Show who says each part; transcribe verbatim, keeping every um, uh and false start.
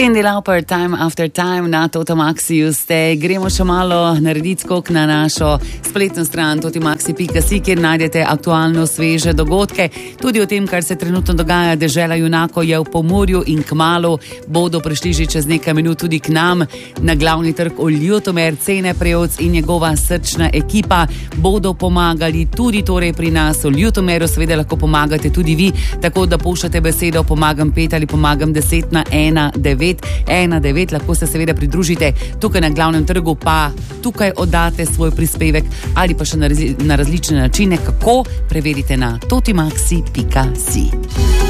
Speaker 1: Cindy Lauper, Time After Time na Totomaxiju ste. Gremo še malo narediti skok na našo spletno stran totomaxi pika si, kjer najdete aktualno sveže dogodke. Tudi o tem, kar se trenutno dogaja. Dežela junakov je v Pomurju in kmalu bodo prišli že čez nekaj minut tudi k nam na glavni trg v Ljutomer. Cene Prevc in njegova srčna ekipa bodo pomagali tudi torej pri nas v Ljutomeru. Seveda lahko pomagate tudi vi, tako da pošljate besedo pomagam pet ali pomagam deset na ena devet ena devet. Lahko se seveda pridružite tukaj na glavnem trgu, pa tukaj oddate svoj prispevek ali pa še na, razli- na različne načine, kako preverite na totomaxi pika si.